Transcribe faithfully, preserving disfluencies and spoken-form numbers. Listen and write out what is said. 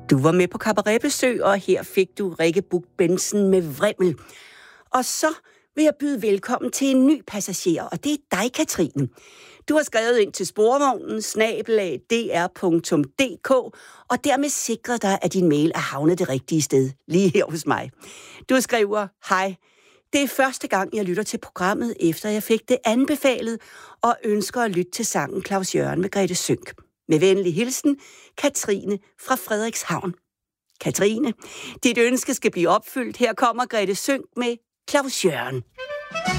Du var med på Cabaretbesøg, og her fik du Rikke Buch-Bentzen med Vrimmel. Og så vil jeg byde velkommen til en ny passager, og det er dig, Katrine. Du har skrevet ind til sporvognen snabel-a d r punktum d k, og dermed sikret dig, at din mail er havnet det rigtige sted, lige her hos mig. Du skriver, hej, det er første gang, jeg lytter til programmet, efter jeg fik det anbefalet, og ønsker at lytte til sangen Claus Jørgen med Grethe Sønck. Med venlig hilsen, Katrine fra Frederikshavn. Katrine, dit ønske skal blive opfyldt. Her kommer Grethe Sønck med Claus Jørgen.